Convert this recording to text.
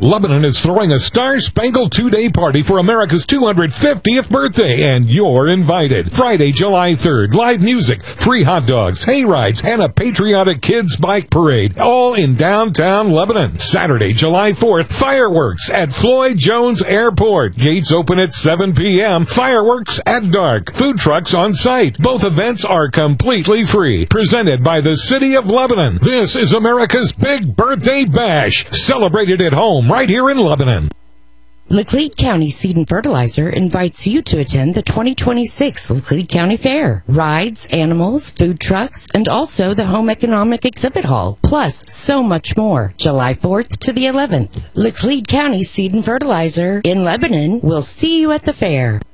Lebanon is throwing a star-spangled two-day party for America's 250th birthday, and you're invited. Friday, July 3rd, live music, free hot dogs, hay rides, and a patriotic kids bike parade, all in downtown Lebanon. Saturday, July 4th, fireworks at Floyd Jones Airport. Gates open at 7 p.m., fireworks at dark, food trucks on site. Both events are completely free. Presented by the City of Lebanon. This is America's big birthday bash, celebrated at home right here in Lebanon. Laclede County Seed and Fertilizer invites you to attend the 2026 Laclede County Fair. Rides, animals, food trucks, and also the Home Economic Exhibit Hall. Plus, so much more. July 4th to the 11th. Laclede County Seed and Fertilizer in Lebanon will see you at the fair.